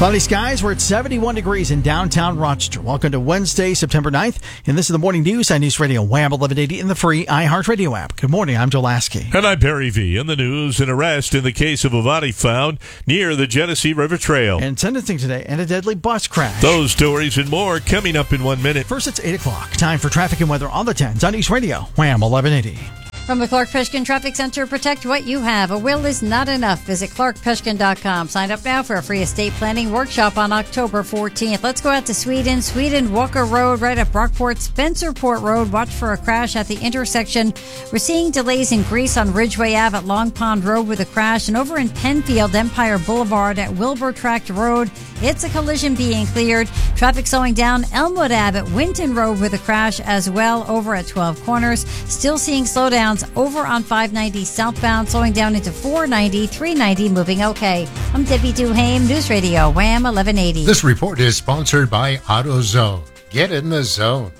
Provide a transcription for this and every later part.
Cloudy skies. We're at 71 degrees in downtown Rochester. Welcome to Wednesday, September 9th. And this is the morning news on News Radio Wham 1180 in the free iHeartRadio app. Good morning. I'm Joe Lasky. And I'm Perry V. In the news, an arrest in the case of a body found near the Genesee River Trail. And sentencing today and a deadly bus crash. Those stories and more coming up in 1 minute. First, it's 8 o'clock. Time for traffic and weather on the 10s on News Radio Wham 1180. From the Clark Peshkin Traffic Center, protect what you have. A will is not enough. Visit clarkpeshkin.com. Sign up now for a free estate planning workshop on October 14th. Let's go out to Sweden, Walker Road, right up Brockport, Spencerport Road. Watch for a crash at the intersection. We're seeing delays in Greece on Ridgeway Ave at Long Pond Road with a crash. And over in Penfield, Empire Boulevard at Wilbur Tract Road, it's a collision being cleared. Traffic slowing down Elmwood Ave at Winton Road with a crash as well over at 12 Corners. Still seeing slowdowns over on 590 southbound, slowing down into 490, 390, moving okay. I'm Debbie Duhame, News Radio, Wham 1180. This report is sponsored by AutoZone. Get in the zone.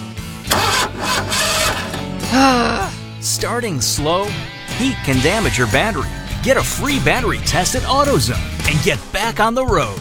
Starting slow? Heat can damage your battery. Get a free battery test at AutoZone and get back on the road.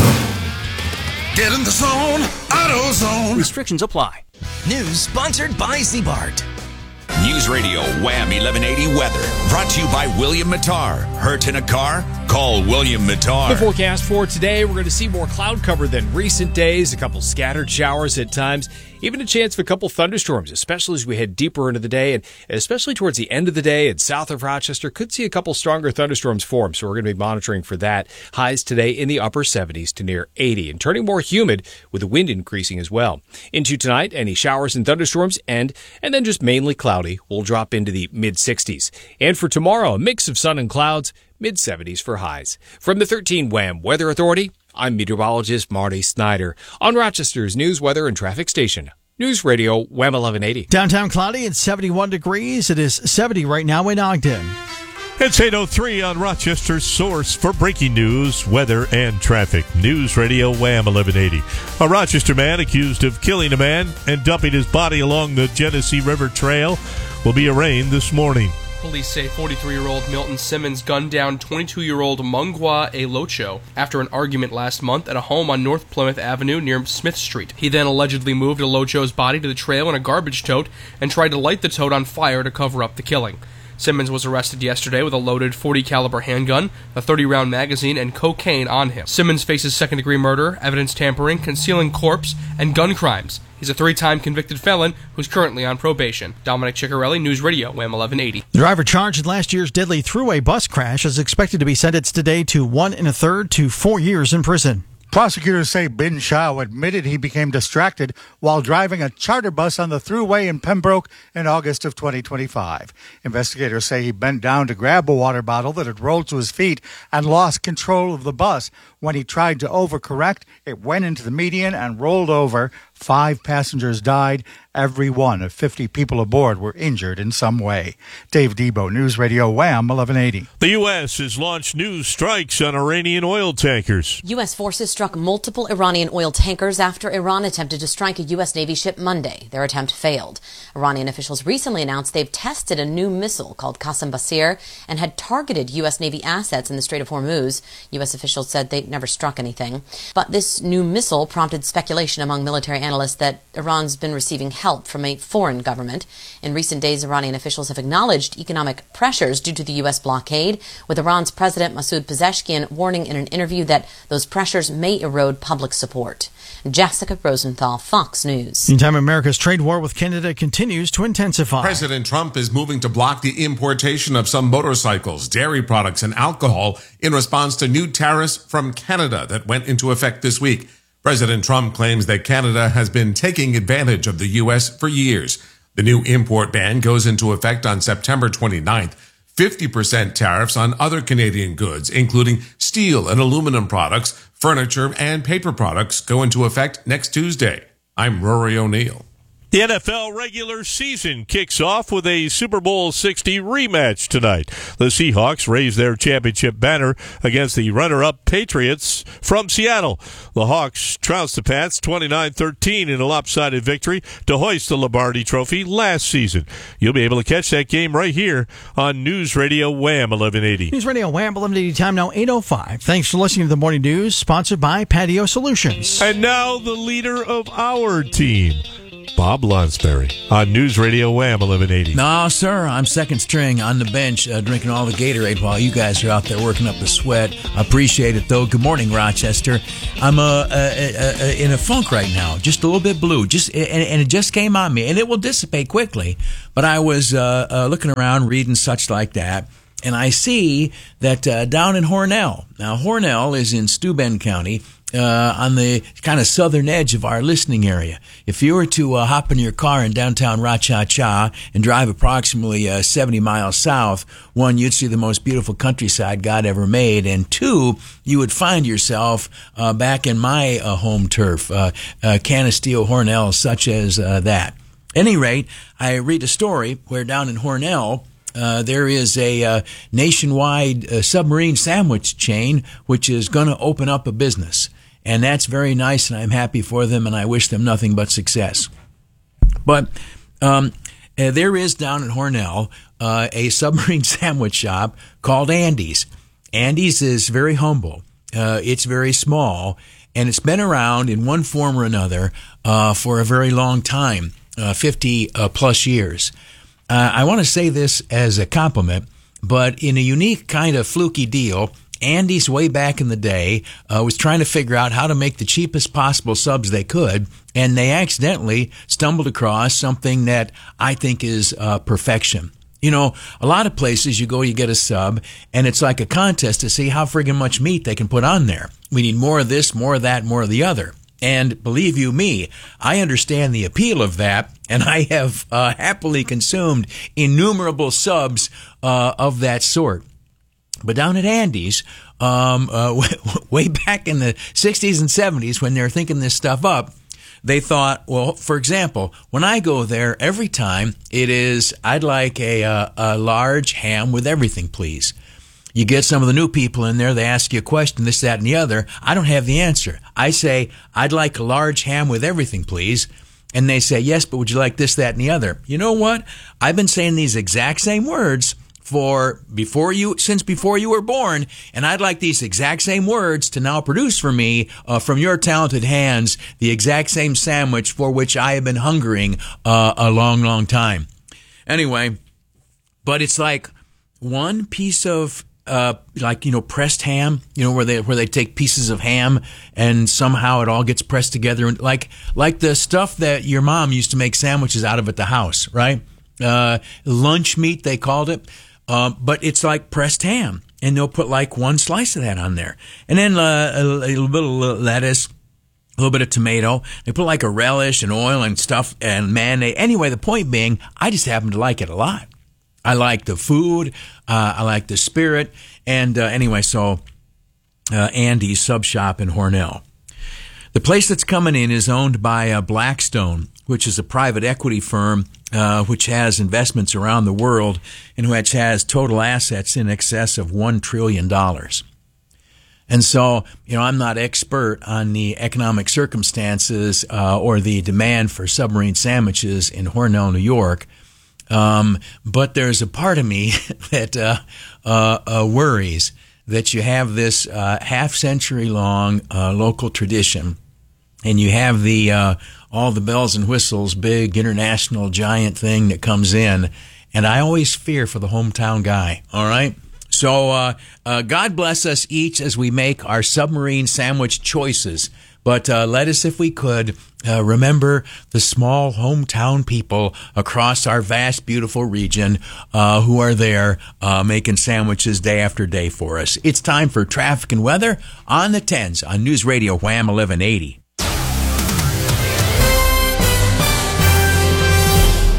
Get in the zone, AutoZone. Restrictions apply. News sponsored by Seabart. News Radio Wham 1180 weather. Brought to you by William Mattar. Hurt in a car? Call William Mattar. The forecast for today, we're going to see more cloud cover than recent days. A couple scattered showers at times. Even a chance of a couple thunderstorms, especially as we head deeper into the day, and especially towards the end of the day and south of Rochester. Could see a couple stronger thunderstorms form, so we're going to be monitoring for that. Highs today in the upper 70s to near 80, and turning more humid with the wind increasing as well. Into tonight, any showers and thunderstorms end, and then just mainly cloudy. We'll drop into the mid-60s. And for tomorrow, a mix of sun and clouds, mid-70s for highs. From the 13 Wham Weather Authority, I'm meteorologist Marty Snyder on Rochester's news, weather, and traffic station. News Radio Wham 1180. Downtown cloudy at 71 degrees. It is 70 right now in Ogden. It's 8:03 on Rochester's source for breaking news, weather, and traffic. News Radio Wham 1180. A Rochester man accused of killing a man and dumping his body along the Genesee River Trail will be arraigned this morning. Police say 43-year-old Milton Simmons gunned down 22-year-old Mungwa Elocho after an argument last month at a home on North Plymouth Avenue near Smith Street. He then allegedly moved Elocho's body to the trail in a garbage tote and tried to light the tote on fire to cover up the killing. Simmons was arrested yesterday with a loaded .40 caliber handgun, a 30-round magazine, and cocaine on him. Simmons faces second-degree murder, evidence tampering, concealing corpse, and gun crimes. He's a 3-time convicted felon who's currently on probation. Dominic Ciccarelli, News Radio, Wham 1180. The driver charged in last year's deadly thruway bus crash is expected to be sentenced today to 1 1/3 to 4 years in prison. Prosecutors say Bin Shao admitted he became distracted while driving a charter bus on the thruway in Pembroke in August of 2025. Investigators say he bent down to grab a water bottle that had rolled to his feet and lost control of the bus. When he tried to overcorrect, it went into the median and rolled over. 5 passengers died. Every one of 50 people aboard were injured in some way. Dave Debo, News Radio Wham 1180. The U.S. has launched new strikes on Iranian oil tankers. U.S. forces struck multiple Iranian oil tankers after Iran attempted to strike a U.S. Navy ship Monday. Their attempt failed. Iranian officials recently announced they've tested a new missile called Qassem Basir and had targeted U.S. Navy assets in the Strait of Hormuz. U.S. officials said they never struck anything. But this new missile prompted speculation among military analysts that Iran's been receiving help from a foreign government. In recent days, Iranian officials have acknowledged economic pressures due to the U.S. blockade, with Iran's President Masoud Pezeshkian warning in an interview that those pressures may erode public support. Jessica Rosenthal, Fox News. Meantime, America's trade war with Canada continues to intensify. President Trump is moving to block the importation of some motorcycles, dairy products, and alcohol in response to new tariffs from Canada that went into effect this week. President Trump claims that Canada has been taking advantage of the U.S. for years. The new import ban goes into effect on September 29th. 50% tariffs on other Canadian goods, including steel and aluminum products, furniture, and paper products, go into effect next Tuesday. I'm Rory O'Neill. The NFL regular season kicks off with a Super Bowl 60 rematch tonight. The Seahawks raise their championship banner against the runner-up Patriots from Seattle. The Hawks trounced the Pats 29-13 in a lopsided victory to hoist the Lombardi Trophy last season. You'll be able to catch that game right here on News Radio Wham 1180. News Radio Wham 1180, time now 8:05. Thanks for listening to the Morning News, sponsored by Patio Solutions. And now the leader of our team, Bob Lonsberry, on News Radio Wham 1180. No, sir, I'm second string on the bench drinking all the Gatorade while you guys are out there working up the sweat. Appreciate it, though. Good morning, Rochester. I'm in a funk right now, just a little bit blue, and it just came on me, and it will dissipate quickly. But I was looking around, reading such like that, and I see that down in Hornell. Now, Hornell is in Steuben County, on the kind of southern edge of our listening area. If you were to hop in your car in downtown Ra-Cha-Cha and drive approximately 70 miles south, one, you'd see the most beautiful countryside God ever made, and two, you would find yourself back in my home turf, Canisteo, Hornell, such as that. At any rate, I read a story where down in Hornell, there is a nationwide submarine sandwich chain which is going to open up a business. And that's very nice, and I'm happy for them, and I wish them nothing but success. But there is down in Hornell a submarine sandwich shop called Andy's. Andy's is very humble. It's very small, and it's been around in one form or another for a very long time, 50-plus years. I want to say this as a compliment, but in a unique kind of fluky deal, Andy's way back in the day was trying to figure out how to make the cheapest possible subs they could, and they accidentally stumbled across something that I think is perfection. You know, a lot of places you go, you get a sub, and it's like a contest to see how friggin' much meat they can put on there. We need more of this, more of that, more of the other. And believe you me, I understand the appeal of that, and I have happily consumed innumerable subs of that sort. But down at Andy's, way back in the 60s and 70s, when they were thinking this stuff up, they thought, well, for example, when I go there, every time it is, I'd like a large ham with everything, please. You get some of the new people in there, they ask you a question, this, that, and the other. I don't have the answer. I say, I'd like a large ham with everything, please. And they say, yes, but would you like this, that, and the other? You know what? I've been saying these exact same words since before you were born, and I'd like these exact same words to now produce for me, from your talented hands, the exact same sandwich for which I have been hungering a long, long time. Anyway, but it's like one piece of pressed ham, where they take pieces of ham and somehow it all gets pressed together, and like the stuff that your mom used to make sandwiches out of at the house, right? Lunch meat, they called it. But it's like pressed ham, and they'll put like one slice of that on there. And then a little bit of lettuce, a little bit of tomato. They put like a relish and oil and stuff and mayonnaise. Anyway, the point being, I just happen to like it a lot. I like the food. I like the spirit. And anyway, so Andy's Sub Shop in Hornell. The place that's coming in is owned by Blackstone, which is a private equity firm which has investments around the world and which has total assets in excess of $1 trillion. And so, I'm not expert on the economic circumstances or the demand for submarine sandwiches in Hornell, New York. But there's a part of me that worries that you have this half-century long local tradition, and you have the all the bells and whistles, big international giant thing that comes in, and I always fear for the hometown guy, all right? So God bless us each as we make our submarine sandwich choices. But let us, if we could, remember the small hometown people across our vast, beautiful region who are there making sandwiches day after day for us. It's time for traffic and weather on the 10s on News Radio Wham 1180. From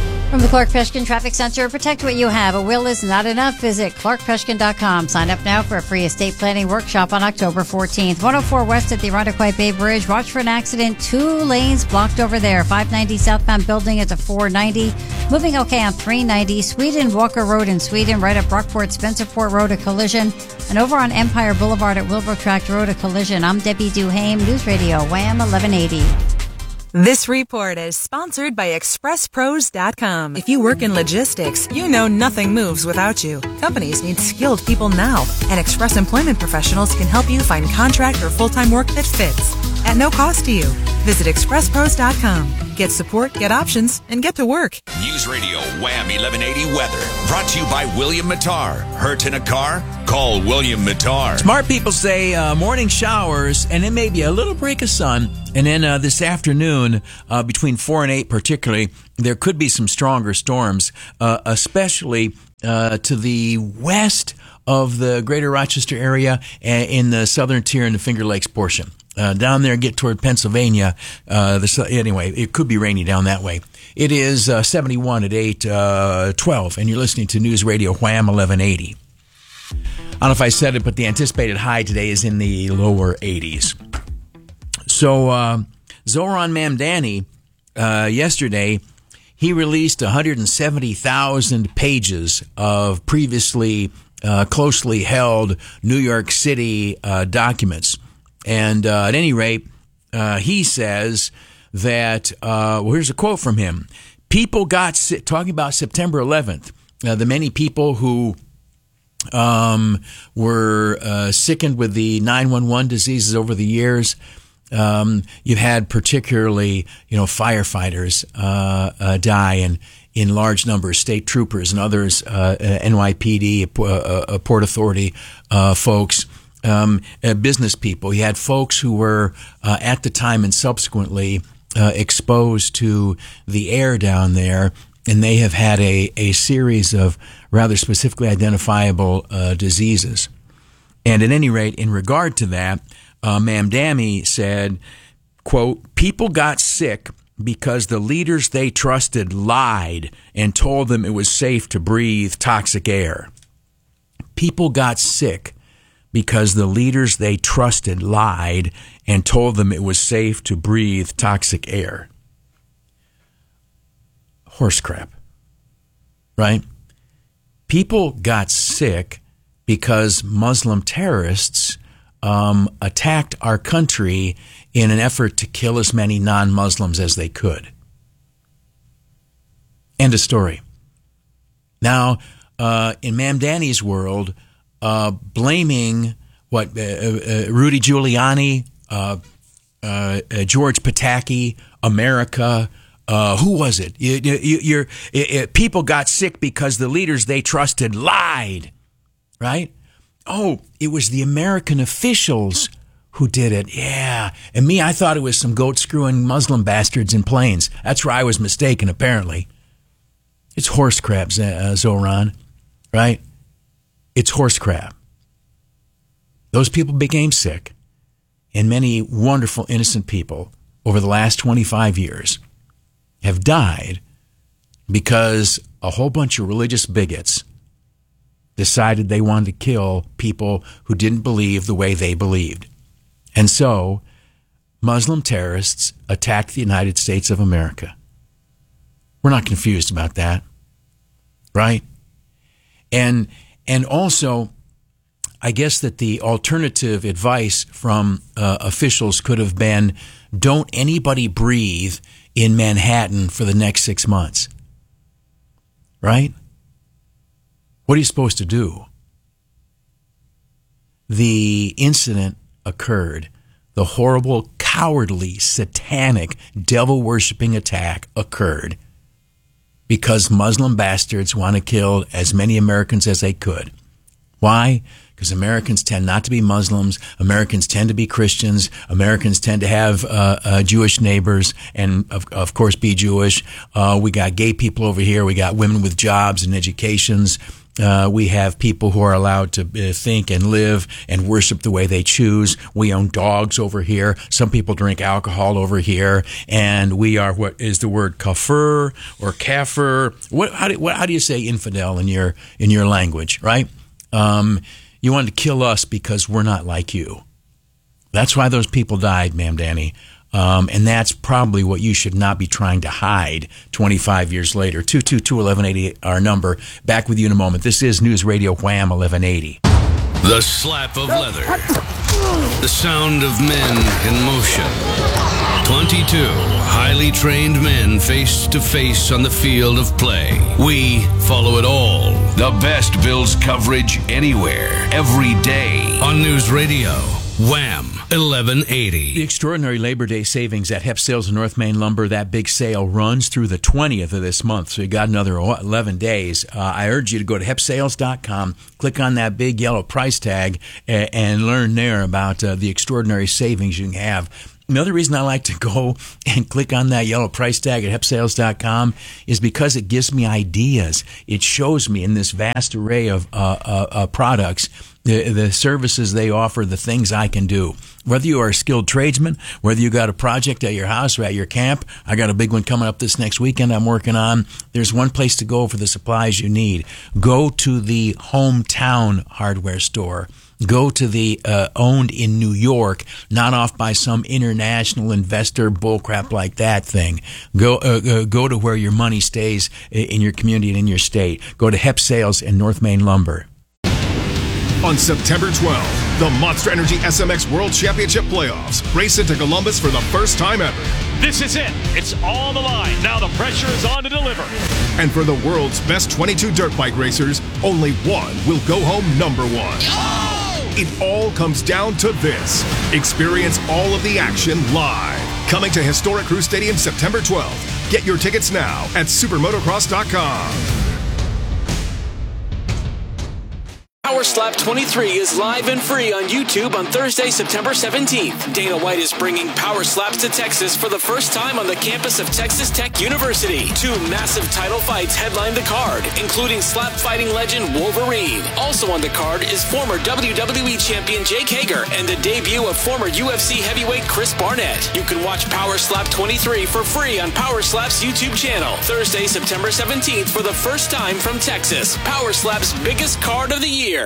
the Clark Peshkin Traffic Center. Protect what you have. A will is not enough. Visit clarkpeshkin.com. Sign up now for a free estate planning workshop on October 14th. 104 west at the Irondequoit Bay Bridge. Watch for an accident. 2 lanes blocked over there. 590 southbound building at the 490. Moving okay on 390. Sweden Walker Road in Sweden. Right up Brockport Spencerport Road, a collision. And over on Empire Boulevard at Wilbur Tract Road, a collision. I'm Debbie Duhame, News Radio, Wham 1180. This report is sponsored by ExpressPros.com. If you work in logistics, you know nothing moves without you. Companies need skilled people now, and Express Employment Professionals can help you find contract or full-time work that fits at no cost to you. Visit ExpressPros.com. Get support, get options, and get to work. News Radio Wham 1180 weather. Brought to you by William Matar. Hurt in a car? Call William Matar. Smart people say morning showers, and then maybe a little break of sun. And then this afternoon, between 4 and 8 particularly, there could be some stronger storms, especially to the west of the greater Rochester area in the southern tier and the Finger Lakes portion. Down there, get toward Pennsylvania. Anyway, it could be rainy down that way. It is 71 at 8:12, and you're listening to News Radio Wham 1180. I don't know if I said it, but the anticipated high today is in the lower 80s. So Zoran Mamdani, yesterday, he released 170,000 pages of previously closely held New York City documents. And at any rate, he says that, here's a quote from him. People got sick, talking about September 11th, the many people who were sickened with the 911 diseases over the years. You've had particularly, firefighters die in large numbers, state troopers and others, NYPD, Port Authority folks. Business people. You had folks who were at the time and subsequently exposed to the air down there, and they have had a series of rather specifically identifiable diseases. And at any rate, in regard to that, Mamdani said, quote, people got sick because the leaders they trusted lied and told them it was safe to breathe toxic air. People got sick because the leaders they trusted lied and told them it was safe to breathe toxic air. Horse crap, right? People got sick because Muslim terrorists attacked our country in an effort to kill as many non-Muslims as they could. End of story. Now, in Mamdani's world, blaming Rudy Giuliani, George Pataki, America. Who was it? People got sick because the leaders they trusted lied, right? Oh, it was the American officials who did it. Yeah, and me, I thought it was some goat screwing Muslim bastards in planes. That's where I was mistaken. Apparently, it's horse crap, Zoran, right? It's horse crap. Those people became sick, and many wonderful, innocent people over the last 25 years have died because a whole bunch of religious bigots decided they wanted to kill people who didn't believe the way they believed. And so, Muslim terrorists attacked the United States of America. We're not confused about that, right? And also, I guess that the alternative advice from officials could have been, don't anybody breathe in Manhattan for the next 6 months. Right? What are you supposed to do? The incident occurred. The horrible, cowardly, satanic, devil-worshipping attack occurred because Muslim bastards want to kill as many Americans as they could. Why? Because Americans tend not to be Muslims. Americans tend to be Christians. Americans tend to have Jewish neighbors and, of course, be Jewish. We got gay people over here. We got women with jobs and educations. We have people who are allowed to think and live and worship the way they choose. We own dogs over here. Some people drink alcohol over here. And we are, what is the word, kafir or kafir? How do you say infidel in your language, right? You wanted to kill us because we're not like you. That's why those people died, ma'am Danny. And that's probably what you should not be trying to hide 25 years later. 222-1180, our number. Back with you in a moment. This is News Radio Wham 1180. The slap of leather. The sound of men in motion. 22 highly trained men face to face on the field of play. We follow it all. The best Bills coverage anywhere, every day. On News Radio Wham 1180. The extraordinary Labor Day savings at Hep Sales and North Main Lumber, that big sale runs through the 20th of this month, so you got another 11 days. I urge you to go to hepsales.com, click on that big yellow price tag, and learn there about the extraordinary savings you can have. Another reason I like to go and click on that yellow price tag at hepsales.com is because it gives me ideas. It shows me in this vast array of products the services they offer, the things I can do. Whether you are a skilled tradesman, whether you got a project at your house or at your camp, I got a big one coming up this next weekend I'm working on. There's one place to go for the supplies you need. Go to the hometown hardware store. Go to the owned in New York, not off by some international investor bullcrap like that thing. Go to where your money stays in your community and in your state. Go to Hep Sales and North Main Lumber. On September 12th, the Monster Energy SMX World Championship Playoffs race into Columbus for the first time ever. This is it. It's all the line. Now the pressure is on to deliver. And for the world's best 22 dirt bike racers, only one will go home number one. Oh! It all comes down to this. Experience all of the action live. Coming to historic Crew Stadium September 12th. Get your tickets now at supermotocross.com. Power Slap 23 is live and free on YouTube on Thursday, September 17th. Dana White is bringing Power Slaps to Texas for the first time on the campus of Texas Tech University. 2 massive title fights headline the card, including slap fighting legend Wolverine. Also on the card is former WWE champion Jake Hager and the debut of former UFC heavyweight Chris Barnett. You can watch Power Slap 23 for free on Power Slap's YouTube channel. Thursday, September 17th for the first time from Texas. Power Slap's biggest card of the year.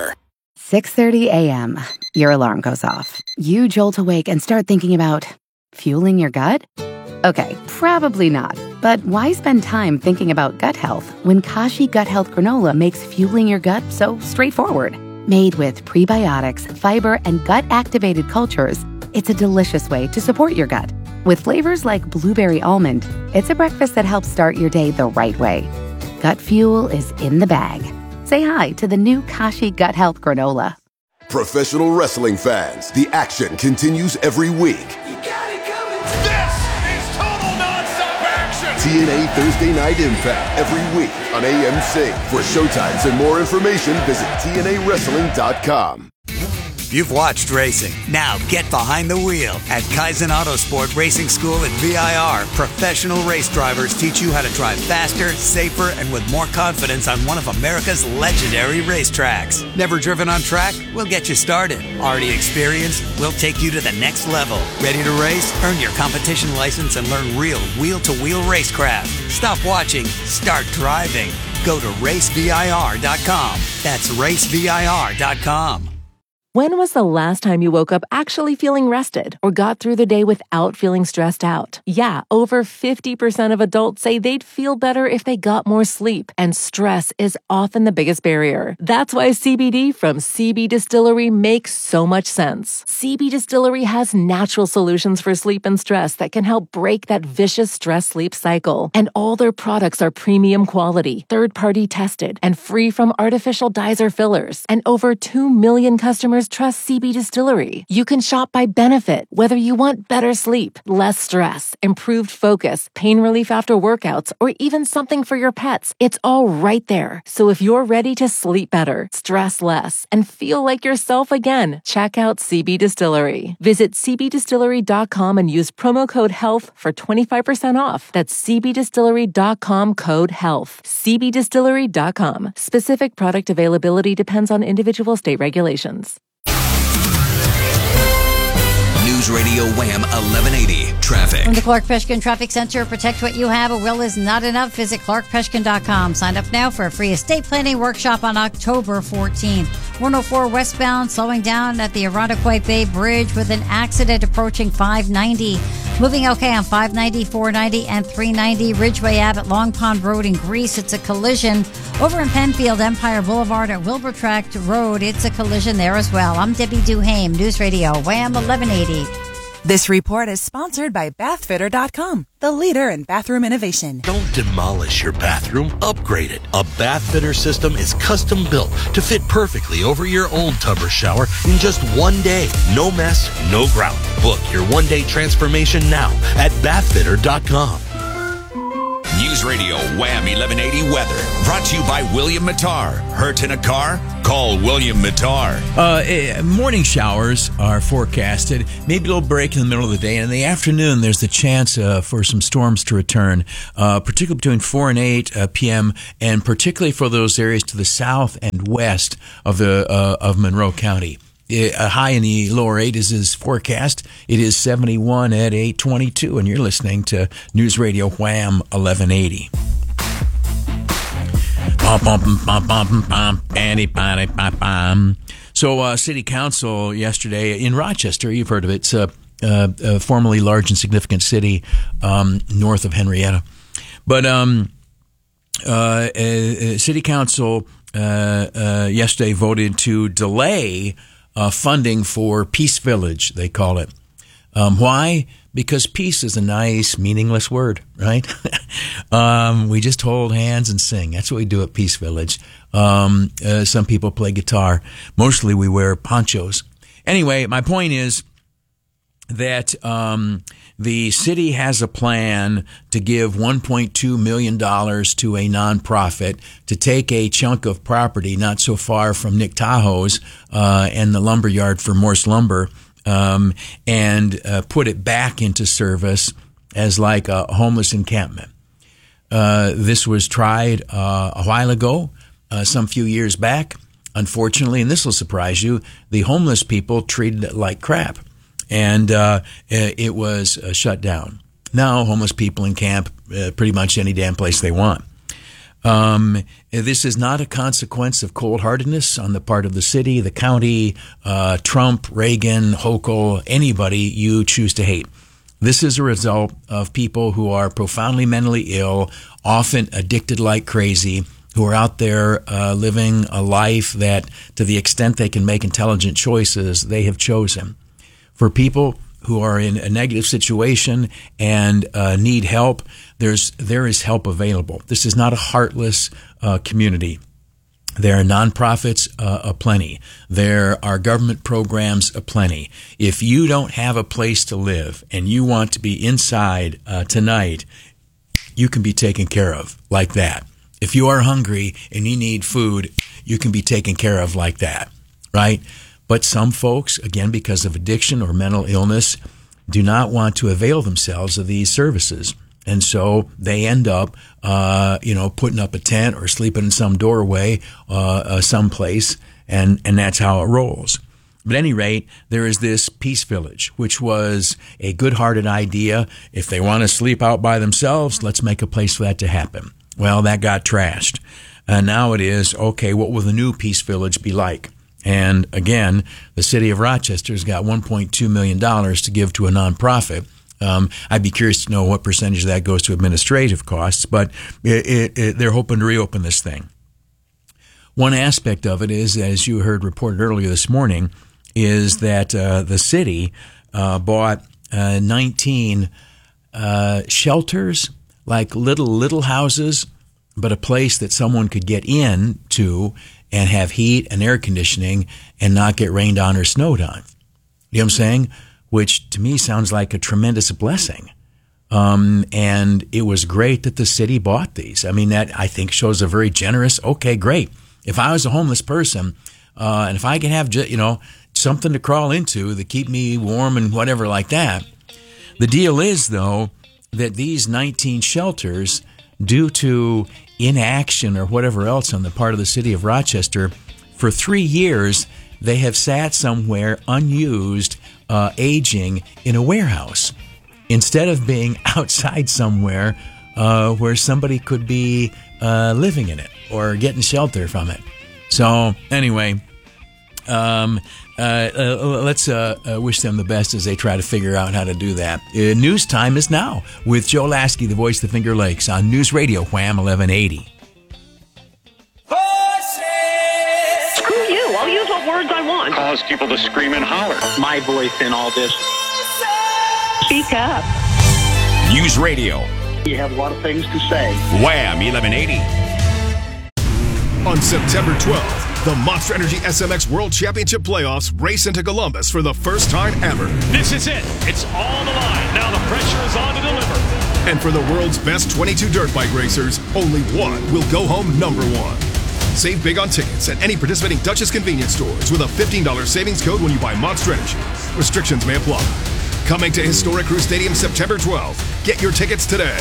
6:30 a.m. Your alarm goes off. You jolt awake and start thinking about fueling your gut? Okay, probably not. But why spend time thinking about gut health when Kashi Gut Health Granola makes fueling your gut so straightforward? Made with prebiotics, fiber, and gut-activated cultures, it's a delicious way to support your gut. With flavors like blueberry almond, it's a breakfast that helps start your day the right way. Gut fuel is in the bag. Say hi to the new Kashi Gut Health Granola. Professional wrestling fans, the action continues every week. You got it coming. This is total nonstop action. TNA Thursday Night Impact every week on AMC. For showtimes and more information, visit TNAWrestling.com. You've watched racing. Now get behind the wheel. At Kaizen Autosport Racing School at VIR, professional race drivers teach you how to drive faster, safer, and with more confidence on one of America's legendary racetracks. Never driven on track? We'll get you started. Already experienced? We'll take you to the next level. Ready to race? Earn your competition license and learn real wheel-to-wheel racecraft. Stop watching. Start driving. Go to racevir.com. That's racevir.com. When was the last time you woke up actually feeling rested or got through the day without feeling stressed out? Yeah, over 50% of adults say they'd feel better if they got more sleep, and stress is often the biggest barrier. That's why CBD from CB Distillery makes so much sense. CB Distillery has natural solutions for sleep and stress that can help break that vicious stress-sleep cycle. And all their products are premium quality, third-party tested, and free from artificial dyes or fillers. And over 2 million customers customers trust CB Distillery. You can shop by benefit, whether you want better sleep, less stress, improved focus, pain relief after workouts, or even something for your pets. It's all right there. So if you're ready to sleep better, stress less, and feel like yourself again, check out CB Distillery. Visit cbdistillery.com and use promo code HEALTH for 25% off. That's cbdistillery.com, code HEALTH. cbdistillery.com. Specific product availability depends on individual state regulations. News Radio Wham 1180 Traffic. From the Clark Peshkin Traffic Center, protect what you have. A will is not enough. Visit clarkpeshkin.com. Sign up now for a free estate planning workshop on October 14th. 104 westbound, slowing down at the Irondequoit Bay Bridge with an accident approaching 590. Moving okay on 590, 490, and 390. Ridgeway Ave at Long Pond Road in Greece. It's a collision. Over in Penfield, Empire Boulevard at Wilbur Tract Road. It's a collision there as well. I'm Debbie Duhame, News Radio Wham 1180. This report is sponsored by Bathfitter.com, the leader in bathroom innovation. Don't demolish your bathroom, upgrade it. A Bathfitter system is custom built to fit perfectly over your old tub or shower in just one day. No mess, no grout. Book your one-day transformation now at Bathfitter.com. News Radio Wham 1180 Weather. Brought to you by William Mattar. Hurt in a car? Call William Mattar. Morning showers are forecasted. Maybe a little break in the middle of the day. And in the afternoon, there's the chance for some storms to return, particularly between 4 and 8 p.m., and particularly for those areas to the south and west of Monroe County. A high in the lower 80s is forecast. It is 71 at 8:22, and you're listening to News Radio Wham 1180. So, City Council yesterday in Rochester, you've heard of it. It's a formerly large and significant city north of Henrietta. But City Council yesterday voted to delay funding for Peace Village, they call it. Why? Because peace is a nice, meaningless word, right? We just hold hands and sing. That's what we do at Peace Village. Some people play guitar. Mostly we wear ponchos. Anyway, my point is that the city has a plan to give $1.2 million to a nonprofit to take a chunk of property not so far from Nick Tahoe's and the lumber yard for Morse Lumber and put it back into service as like a homeless encampment. This was tried a while ago, some few years back. Unfortunately, and this will surprise you, the homeless people treated it like crap. And it was shut down. Now homeless people can camp pretty much any damn place they want. This is not a consequence of cold-heartedness on the part of the city, the county, Trump, Reagan, Hochul, anybody you choose to hate. This is a result of people who are profoundly mentally ill, often addicted like crazy, who are out there living a life that, to the extent they can make intelligent choices, they have chosen. For people who are in a negative situation and need help, there is help available. This is not a heartless community. There are nonprofits aplenty. There are government programs aplenty. If you don't have a place to live and you want to be inside tonight, you can be taken care of like that. If you are hungry and you need food, you can be taken care of like that, right? But some folks, again, because of addiction or mental illness, do not want to avail themselves of these services. And so they end up, putting up a tent or sleeping in some doorway, someplace, and that's how it rolls. But at any rate, there is this Peace Village, which was a good-hearted idea. If they want to sleep out by themselves, let's make a place for that to happen. Well, that got trashed. And now it is, okay, what will the new Peace Village be like? And again, the city of Rochester has got $1.2 million to give to a nonprofit. I'd be curious to know what percentage of that goes to administrative costs, but they're hoping to reopen this thing. One aspect of it is, as you heard reported earlier this morning, is that the city bought 19 shelters, like little houses, but a place that someone could get into and have heat and air conditioning and not get rained on or snowed on. You know what I'm saying? Which to me sounds like a tremendous blessing. And it was great that the city bought these. I mean, that I think shows a very generous, okay, great. If I was a homeless person, and if I can have, something to crawl into to keep me warm and whatever like that. The deal is, though, that these 19 shelters, due to inaction or whatever else on the part of the city of Rochester, for 3 years, they have sat somewhere unused, aging in a warehouse, instead of being outside somewhere where somebody could be living in it or getting shelter from it. So anyway, let's wish them the best as they try to figure out how to do that. News time is now with Joe Lasky, the voice of the Finger Lakes, on News Radio Wham 1180. Screw you. I'll use what words I want. Cause people to scream and holler. My voice in all this. Speak up. News Radio. You have a lot of things to say. Wham 1180. On September 12th, the Monster Energy SMX World Championship Playoffs race into Columbus for the first time ever. This is it. It's all on the line. Now the pressure is on to deliver. And for the world's best 22 dirt bike racers, only one will go home number one. Save big on tickets at any participating Duchess convenience stores with a $15 savings code when you buy Monster Energy. Restrictions may apply. Coming to Historic Crew Stadium September 12th. Get your tickets today.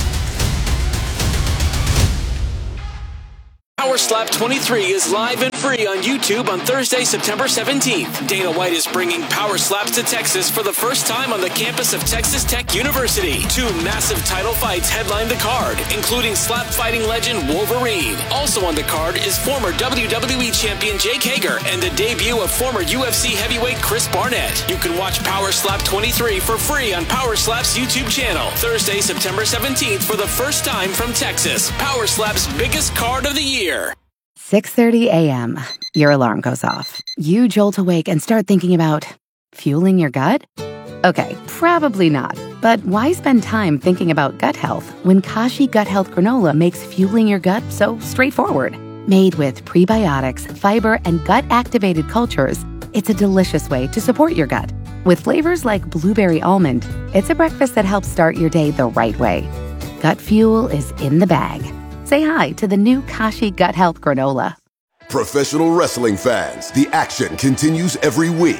Power Slap 23 is live and free on YouTube on Thursday, September 17th. Dana White is bringing Power Slaps to Texas for the first time on the campus of Texas Tech University. 2 massive title fights headline the card, including slap fighting legend Wolverine. Also on the card is former WWE champion Jake Hager and the debut of former UFC heavyweight Chris Barnett. You can watch Power Slap 23 for free on Power Slap's YouTube channel. Thursday, September 17th for the first time from Texas. Power Slap's biggest card of the year. 6:30 a.m. Your alarm goes off. You jolt awake and start thinking about fueling your gut? Okay, probably not. But why spend time thinking about gut health when Kashi Gut Health Granola makes fueling your gut so straightforward? Made with prebiotics, fiber, and gut-activated cultures, it's a delicious way to support your gut. With flavors like blueberry almond, it's a breakfast that helps start your day the right way. Gut fuel is in the bag. Say hi to the new Kashi Gut Health Granola. Professional wrestling fans, the action continues every week.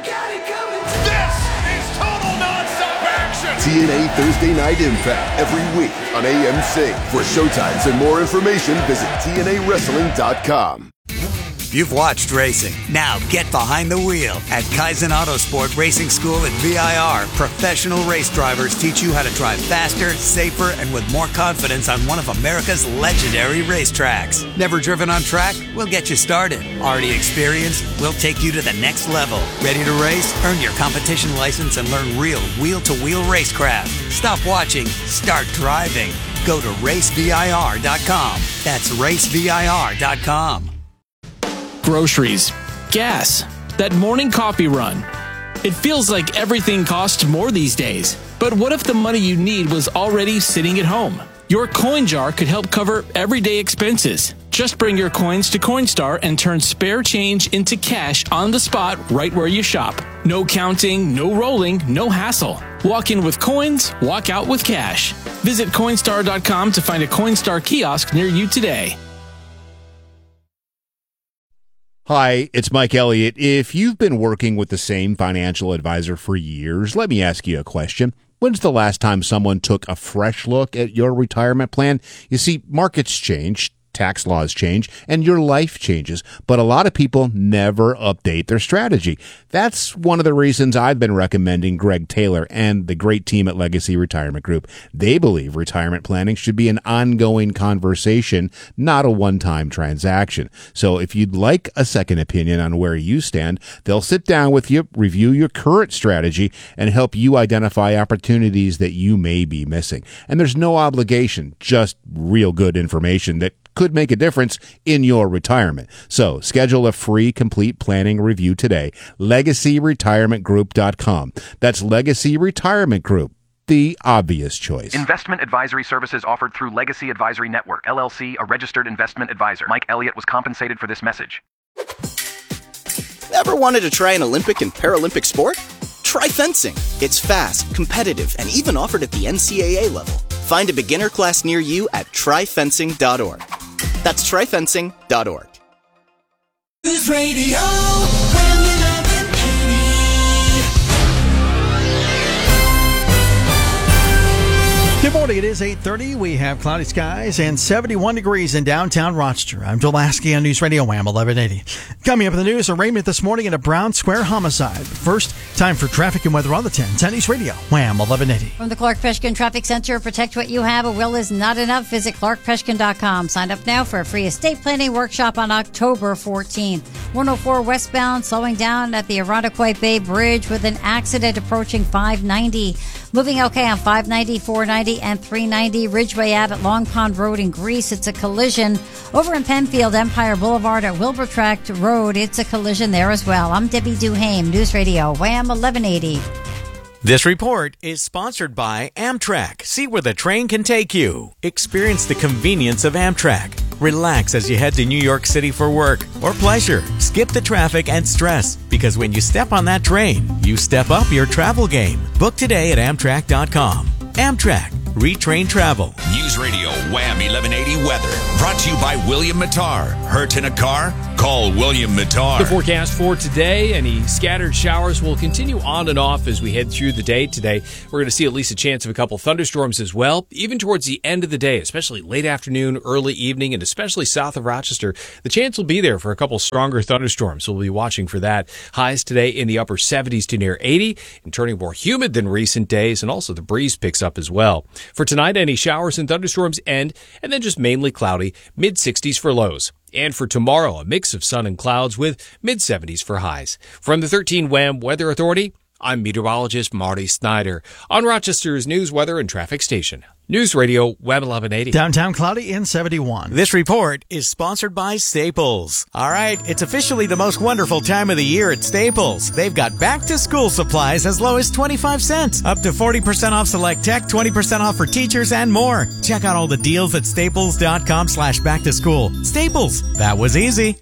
This is total nonstop action. TNA Thursday Night Impact every week on AMC. For showtimes and more information, visit TNAWrestling.com. You've watched racing. Now get behind the wheel. At Kaizen Autosport Racing School at VIR, professional race drivers teach you how to drive faster, safer, and with more confidence on one of America's legendary racetracks. Never driven on track? We'll get you started. Already experienced? We'll take you to the next level. Ready to race? Earn your competition license and learn real wheel-to-wheel racecraft. Stop watching. Start driving. Go to racevir.com. That's racevir.com. Groceries, gas, that morning coffee run. It feels like everything costs more these days. But what if the money you need was already sitting at home? Your coin jar could help cover everyday expenses. Just bring your coins to Coinstar and turn spare change into cash on the spot right where you shop. No counting, no rolling, no hassle. Walk in with coins, walk out with cash. Visit Coinstar.com to find a Coinstar kiosk near you today. Hi, it's Mike Elliott. If you've been working with the same financial advisor for years, let me ask you a question. When's the last time someone took a fresh look at your retirement plan? You see, markets change, tax laws change, and your life changes, but a lot of people never update their strategy. That's one of the reasons I've been recommending Greg Taylor and the great team at Legacy Retirement Group. They believe retirement planning should be an ongoing conversation, not a one-time transaction. So if you'd like a second opinion on where you stand, they'll sit down with you, review your current strategy, and help you identify opportunities that you may be missing. And there's no obligation, just real good information that could make a difference in your retirement. So schedule a free complete planning review today. LegacyRetirementGroup.com. That's Legacy Retirement Group. the obvious choice. Investment advisory services offered through Legacy Advisory Network, LLC, a registered investment advisor. Mike Elliott was compensated for this message. Ever wanted to try an Olympic and Paralympic sport? Try fencing. It's fast, competitive, and even offered at the NCAA level. Find a beginner class near you at tryfencing.org. That's tryfencing.org. News Radio. Good morning. It is 8:30. We have cloudy skies and 71 degrees in downtown Rochester. I'm Joel Lasky on News Radio Wham 1180. Coming up in the news, arraignment this morning in a Brown Square homicide. First, time for traffic and weather on the 10s on News Radio Wham 1180. From the Clark Peshkin Traffic Center, protect what you have. A will is not enough. Visit clarkpeshkin.com. Sign up now for a free estate planning workshop on October 14th. 104 westbound, slowing down at the Irondequoit Bay Bridge with an accident approaching 590. Moving okay on 590, 490, and 390 Ridgeway Ave at Long Pond Road in Greece. It's a collision. Over in Penfield, Empire Boulevard at Wilbur Tract Road, it's a collision there as well. I'm Debbie Duhame, News Radio, Wham 1180. This report is sponsored by Amtrak. See where the train can take you. Experience the convenience of Amtrak. Relax as you head to New York City for work or pleasure. Skip the traffic and stress, because when you step on that train, you step up your travel game. Book today at Amtrak.com. Amtrak. Retrain travel. News Radio Wham 1180 weather. Brought to you by William Mattar. Hurt in a car? Call William Mattar. The forecast for today, any scattered showers will continue on and off as we head through the day today. We're going to see at least a chance of a couple thunderstorms as well, even towards the end of the day, especially late afternoon, early evening, and especially south of Rochester. The chance will be there for a couple stronger thunderstorms. We'll be watching for that. Highs today in the upper 70s to near 80 and turning more humid than recent days, and also the breeze picks up as well. For tonight, any showers and thunderstorms end, and then just mainly cloudy, mid-60s for lows. And for tomorrow, a mix of sun and clouds with mid-70s for highs. From the 13 Wham Weather Authority, I'm meteorologist Marty Snyder on Rochester's news, weather, and traffic station. News Radio Wham 1180. Downtown cloudy and 71. This report is sponsored by Staples. All right, it's officially the most wonderful time of the year at Staples. They've got back-to-school supplies as low as 25 cents, up to 40% off select tech, 20% off for teachers, and more. Check out all the deals at staples.com/back-to-school. Staples, that was easy.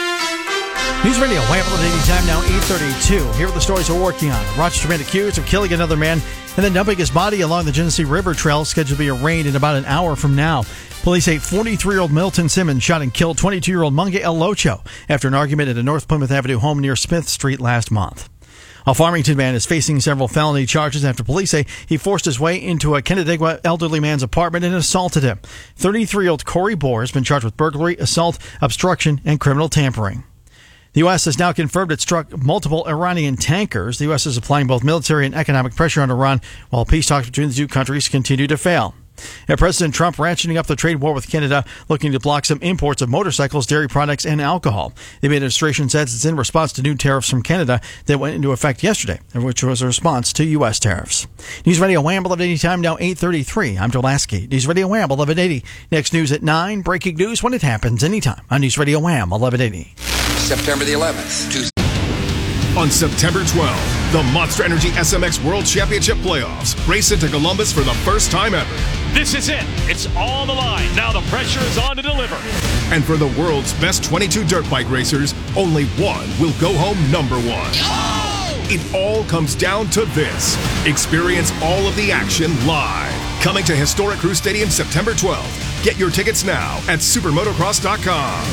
News Radio, Wham 1180, time now 8:32. Here are the stories we're working on. A Rochester man accused of killing another man and then dumping his body along the Genesee River Trail, scheduled to be arraigned in about an hour from now. Police say 43-year-old Milton Simmons shot and killed 22-year-old Munga El Locho after an argument at a North Plymouth Avenue home near Smith Street last month. A Farmington man is facing several felony charges after police say he forced his way into a Canandaigua elderly man's apartment and assaulted him. 33-year-old Corey Bohr has been charged with burglary, assault, obstruction, and criminal tampering. The U.S. has now confirmed it struck multiple Iranian tankers. The U.S. is applying both military and economic pressure on Iran while peace talks between the two countries continue to fail. And President Trump ratcheting up the trade war with Canada, looking to block some imports of motorcycles, dairy products, and alcohol. The administration says it's in response to new tariffs from Canada that went into effect yesterday, which was a response to U.S. tariffs. News Radio Wham 1180, time now 8:33. I'm Joel Lasky. News Radio Wham 1180. Next news at 9. Breaking news when it happens anytime on News Radio Wham 1180. September the 11th, Tuesday. On September 12th, the Monster Energy SMX World Championship Playoffs race into Columbus for the first time ever. This is it. It's all on the line. Now the pressure is on to deliver. And for the world's best 22 dirt bike racers, only one will go home number one. It all comes down to this. Experience all of the action live. Coming to Historic Crew Stadium September 12th. Get your tickets now at supermotocross.com.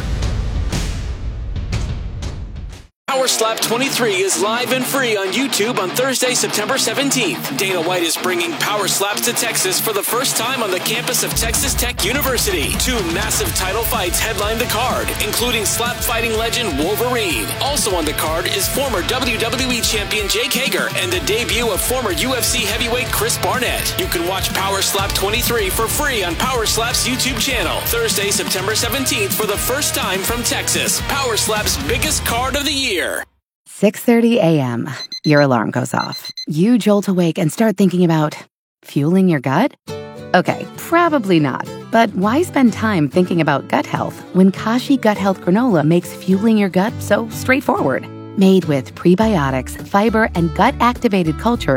Power Slap 23 is live and free on YouTube on Thursday, September 17th. Dana White is bringing Power Slaps to Texas for the first time on the campus of Texas Tech University. 2 massive title fights headline the card, including slap fighting legend Wolverine. Also on the card is former WWE champion Jake Hager and the debut of former UFC heavyweight Chris Barnett. You can watch Power Slap 23 for free on Power Slap's YouTube channel. Thursday, September 17th for the first time from Texas. Power Slap's biggest card of the year. 6:30 a.m. Your alarm goes off. You jolt awake and start thinking about fueling your gut? Okay, probably not. But why spend time thinking about gut health when Kashi Gut Health Granola makes fueling your gut so straightforward? Made with prebiotics, fiber, and gut-activated cultures,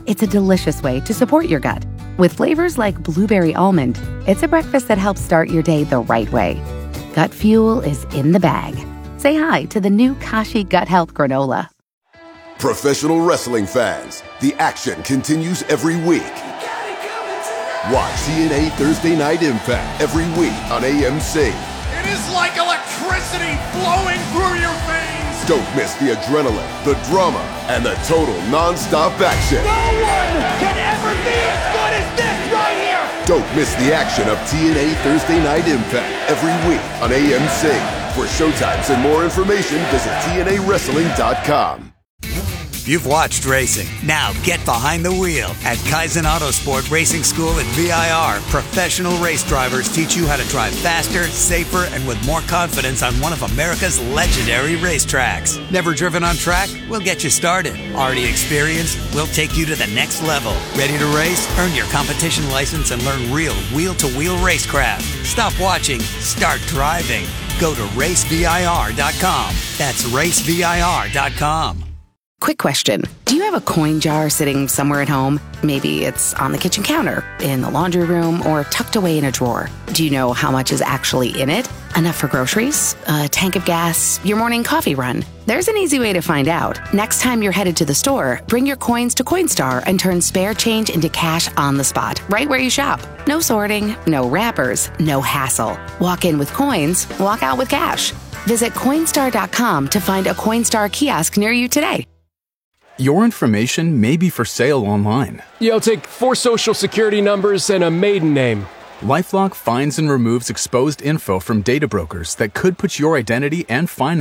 It's a delicious way to support your gut. With flavors like blueberry almond, it's a breakfast that helps start your day the right way. Gut Fuel is in the bag. Say hi to the new Kashi Gut Health Granola. Professional wrestling fans, the action continues every week. Watch TNA Thursday Night Impact every week on AMC. It is like electricity flowing through your veins. Don't miss the adrenaline, the drama, and the total non-stop action. No one can ever be as good as this right here. Don't miss the action of TNA Thursday Night Impact every week on AMC. For showtimes and more information, visit TNAWrestling.com. You've watched racing. Now get behind the wheel. At Kaizen Autosport Racing School at VIR, professional race drivers teach you how to drive faster, safer, and with more confidence on one of America's legendary racetracks. Never driven on track? We'll get you started. Already experienced? We'll take you to the next level. Ready to race? Earn your competition license and learn real wheel-to-wheel racecraft. Stop watching. Start driving. Go to racevir.com. That's racevir.com. Quick question. Do you have a coin jar sitting somewhere at home? Maybe it's on the kitchen counter, in the laundry room, or tucked away in a drawer. Do you know how much is actually in it? Enough for groceries? A tank of gas? Your morning coffee run? There's an easy way to find out. Next time you're headed to the store, bring your coins to Coinstar and turn spare change into cash on the spot, right where you shop. No sorting, no wrappers, no hassle. Walk in with coins, walk out with cash. Visit Coinstar.com to find a Coinstar kiosk near you today. Your information may be for sale online. Yeah, I'll take 4 social security numbers and a maiden name. LifeLock finds and removes exposed info from data brokers that could put your identity and finances